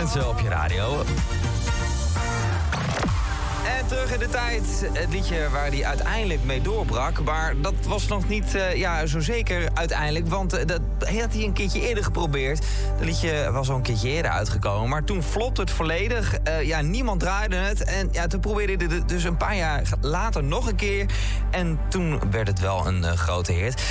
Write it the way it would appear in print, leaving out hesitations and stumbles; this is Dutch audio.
Mensen op je radio. En terug in de tijd, het liedje waar hij uiteindelijk mee doorbrak. Maar dat was nog niet zo zeker uiteindelijk, want dat had hij een keertje eerder geprobeerd. Het liedje was al een keertje eerder uitgekomen, maar toen flopte het volledig. Niemand draaide het. En toen probeerde hij het dus een paar jaar later nog een keer. En toen werd het wel een grote hit.